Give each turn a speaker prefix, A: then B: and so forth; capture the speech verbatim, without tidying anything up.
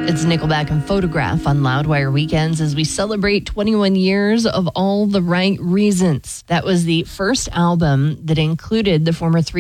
A: It's Nickelback and Photograph on Loudwire Weekends as we celebrate twenty-one years of All the Right Reasons. That was the first album that included the former three